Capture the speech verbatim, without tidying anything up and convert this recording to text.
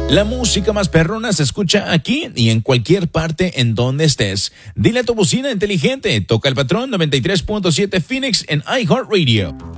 La música más perrona se escucha aquí y en cualquier parte en donde estés. Dile a tu bocina inteligente, toca el patrón noventa y tres punto siete Phoenix en iHeartRadio.